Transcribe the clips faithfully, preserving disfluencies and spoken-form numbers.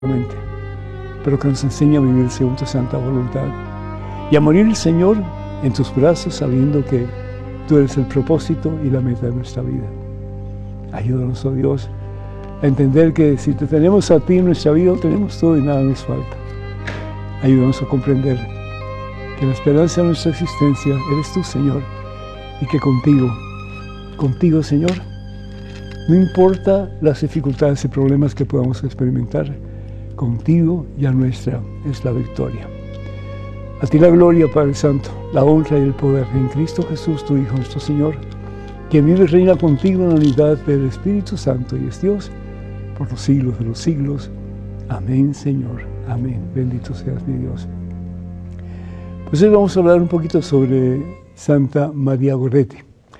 pero que nos enseña a vivir según tu santa voluntad y a morir, Señor, en tus brazos, sabiendo que tú eres el propósito y la meta de nuestra vida. Ayúdanos, oh Dios, a entender que si te tenemos a ti en nuestra vida, tenemos todo y nada nos falta. Ayúdanos a comprender que la esperanza de nuestra existencia eres tú, Señor, y que contigo, contigo, Señor, no importa las dificultades y problemas que podamos experimentar, contigo ya nuestra es la victoria. A ti la gloria, Padre Santo, la honra y el poder en Cristo Jesús, tu Hijo, nuestro Señor, quien vive y reina contigo en la unidad del Espíritu Santo y es Dios por los siglos de los siglos. Amén, Señor. Amén. Bendito seas, mi Dios. Pues hoy vamos a hablar un poquito sobre Santa María Goretti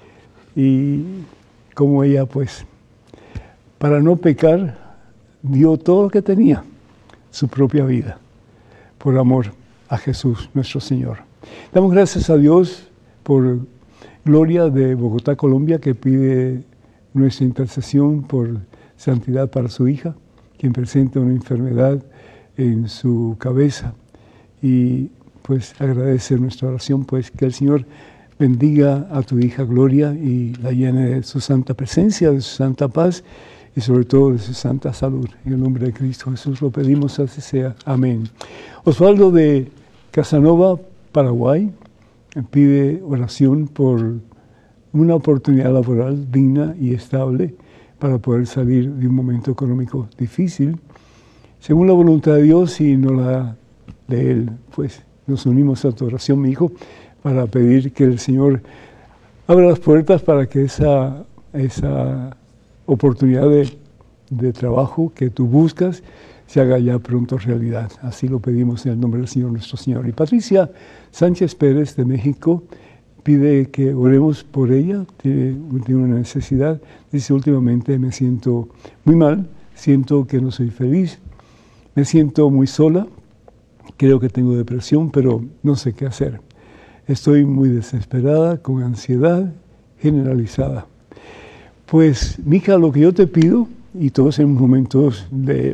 y cómo ella, pues, para no pecar, dio todo lo que tenía, su propia vida, por amor a Jesús, nuestro Señor. Damos gracias a Dios por Gloria de Bogotá, Colombia, que pide nuestra intercesión por santidad para su hija, quien presenta una enfermedad en su cabeza. Y pues agradece nuestra oración, pues que el Señor bendiga a tu hija Gloria y la llene de su santa presencia, de su santa paz y sobre todo de su santa salud. En el nombre de Cristo Jesús lo pedimos, así sea. Amén. Osvaldo de Casanova, Paraguay, pide oración por una oportunidad laboral digna y estable para poder salir de un momento económico difícil. Según la voluntad de Dios y no la de Él, pues nos unimos a tu oración, mi hijo, para pedir que el Señor abra las puertas para que esa, esa oportunidad de, de trabajo que tú buscas se haga ya pronto realidad. Así lo pedimos en el nombre del Señor nuestro Señor. Y Patricia Sánchez Pérez de México pide que oremos por ella, tiene, tiene una necesidad. Dice, últimamente me siento muy mal, siento que no soy feliz, me siento muy sola, creo que tengo depresión, pero no sé qué hacer. Estoy muy desesperada, con ansiedad generalizada. Pues, mija, lo que yo te pido, y todos en momentos de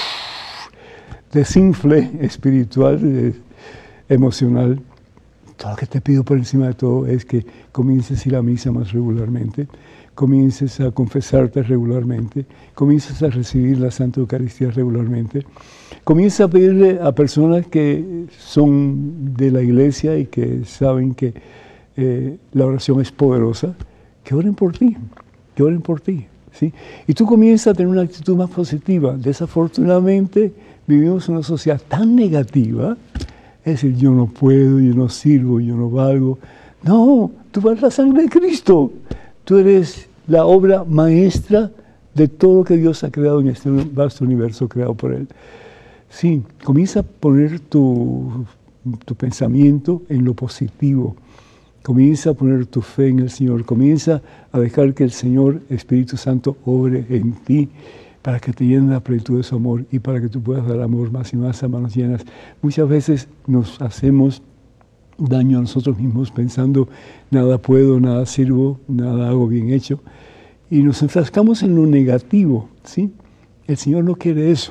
desinfle espiritual, de, emocional, todo lo que te pido por encima de todo es que comiences a ir a misa más regularmente, comiences a confesarte regularmente, comiences a recibir la Santa Eucaristía regularmente, comienza a pedirle a personas que son de la iglesia y que saben que eh, la oración es poderosa, que oren por ti, que oren por ti, ¿sí? Y tú comienzas a tener una actitud más positiva. Desafortunadamente vivimos en una sociedad tan negativa, es decir, yo no puedo, yo no sirvo, yo no valgo. No, tú vales la sangre de Cristo. Tú eres la obra maestra de todo lo que Dios ha creado en este vasto universo creado por Él. Sí, comienza a poner tu, tu pensamiento en lo positivo. Comienza a poner tu fe en el Señor. Comienza a dejar que el Señor, Espíritu Santo, obre en ti para que te llene la plenitud de su amor y para que tú puedas dar amor más y más a manos llenas. Muchas veces nos hacemos daño a nosotros mismos pensando nada puedo, nada sirvo, nada hago bien hecho y nos enfrascamos en lo negativo, ¿sí? El Señor no quiere eso.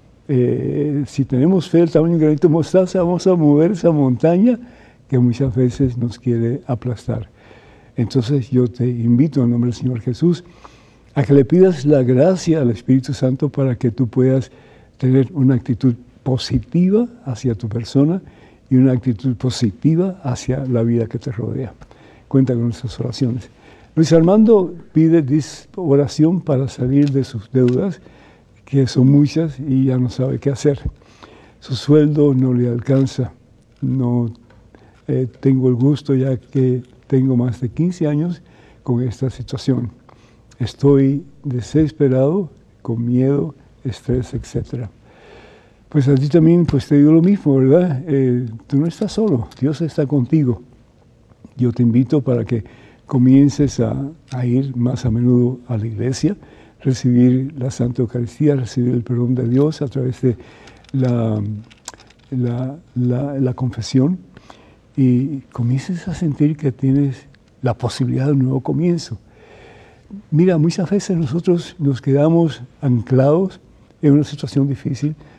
Eh, si tenemos fe del tamaño de un granito de mostaza, vamos a mover esa montaña que muchas veces nos quiere aplastar. Entonces yo te invito en nombre del Señor Jesús a que le pidas la gracia al Espíritu Santo para que tú puedas tener una actitud positiva hacia tu persona y una actitud positiva hacia la vida que te rodea. Cuenta con nuestras oraciones. Luis Armando pide oración para salir de sus deudas, que son muchas y ya no sabe qué hacer. Su sueldo no le alcanza. No eh, tengo el gusto, ya que tengo más de quince años con esta situación. Estoy desesperado, con miedo, estrés, etcétera. Pues a ti también pues te digo lo mismo, ¿verdad? Eh, tú no estás solo, Dios está contigo. Yo te invito para que comiences a, a ir más a menudo a la iglesia, recibir la Santa Eucaristía, recibir el perdón de Dios a través de la, la, la, la confesión y comiences a sentir que tienes la posibilidad de un nuevo comienzo. Mira, muchas veces nosotros nos quedamos anclados en una situación difícil,